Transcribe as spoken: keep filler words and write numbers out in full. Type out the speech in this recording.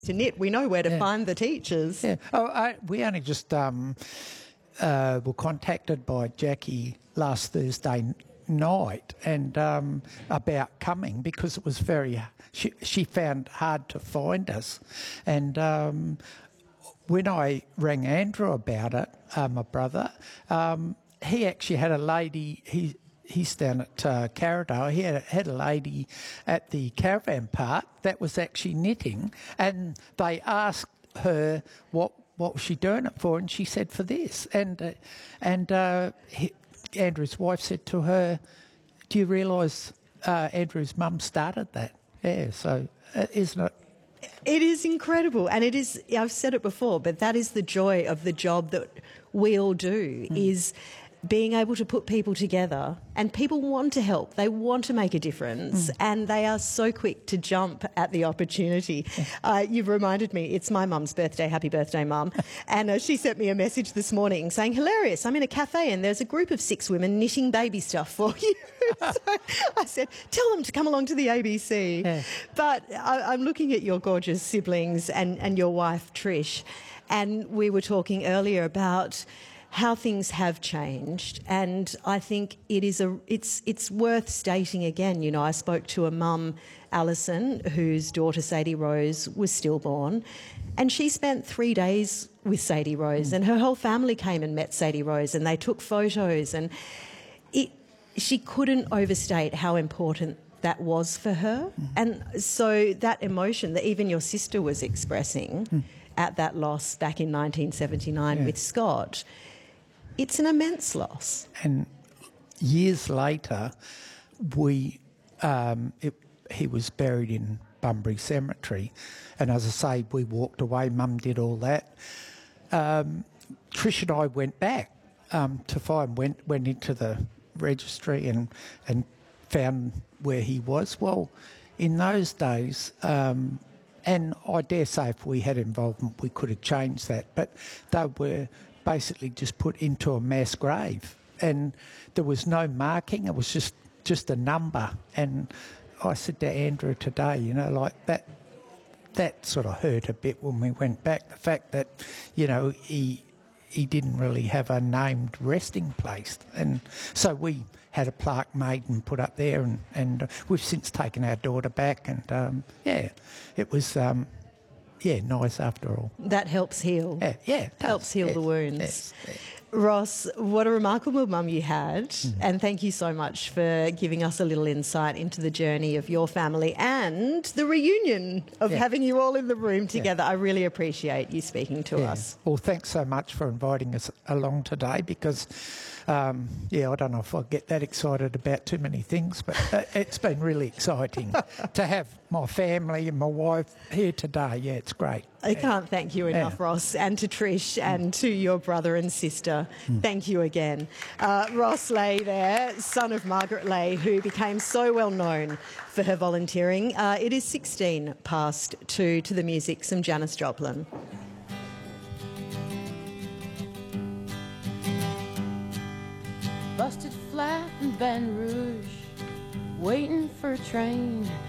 to knit, we know where to Yeah. find the teachers. Yeah. Oh, I, we only just um, uh, were contacted by Jackie last Thursday night and um, about coming because it was very. She she found hard to find us, and um, when I rang Andrew about it, uh, my brother, um, he actually had a lady. He he's down at uh, Carradale. He had, had a lady at the caravan park that was actually knitting, and they asked her what what was she doing it for, and she said for this, and uh, and uh, he, Andrew's wife said to her, "Do you realise uh, Andrew's mum started that?" Yeah, so uh, isn't it? It is incredible, and it is, I've said it before, but that is the joy of the job that we all do, mm. is being able to put people together, and people want to help, they want to make a difference, mm. and they are so quick to jump at the opportunity. Uh, you've reminded me, it's my mum's birthday, happy birthday, Mum, and uh, she sent me a message this morning saying, hilarious, I'm in a cafe and there's a group of six women knitting baby stuff for you. So I said, tell them to come along to the A B C. Yeah. But I, I'm looking at your gorgeous siblings and, and your wife, Trish, and we were talking earlier about how things have changed, and I think it is a it's it's worth stating again. You know, I spoke to a mum, Alison, whose daughter Sadie Rose was stillborn, and she spent three days with Sadie Rose, mm. and her whole family came and met Sadie Rose, and they took photos, and it she couldn't overstate how important that was for her, mm. and so that emotion that even your sister was expressing mm. at that loss back in nineteen seventy-nine yeah. with Scott. It's an immense loss. And years later, we um, it, he was buried in Bunbury Cemetery, and as I say, we walked away. Mum did all that. Um, Trish and I went back um, to find went went into the registry and and found where he was. Well, in those days. Um, And I dare say if we had involvement, we could have changed that. But they were basically just put into a mass grave. And there was no marking. It was just, just a number. And I said to Andrew today, you know, like that, that sort of hurt a bit when we went back. The fact that, you know, he he didn't really have a named resting place. And so we had a plaque made and put up there, and, and we've since taken our daughter back, and um, yeah, it was um, yeah nice after all. That helps heal. Yeah, yeah helps heal yes, the wounds. Yes, yes. Ross, what a remarkable mum you had, mm. and thank you so much for giving us a little insight into the journey of your family and the reunion of yeah. having you all in the room together. Yeah. I really appreciate you speaking to yeah. us. Well, thanks so much for inviting us along today, because Um, yeah, I don't know if I get that excited about too many things, but it's been really exciting to have my family and my wife here today. Yeah, it's great. I can't thank you enough, yeah. Ross, and to Trish and mm. to your brother and sister. Mm. Thank you again. Uh, Ross Lay there, son of Margaret Lay, who became so well known for her volunteering. Uh, it is sixteen past two. To the music, some Janis Joplin. Busted flat in Baton Rouge, waiting for a train